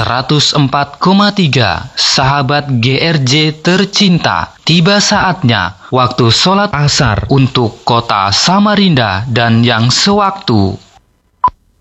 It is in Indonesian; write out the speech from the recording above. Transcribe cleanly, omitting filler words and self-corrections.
104,3 sahabat GRJ tercinta, tiba saatnya waktu sholat asar untuk kota Samarinda dan yang sewaktu.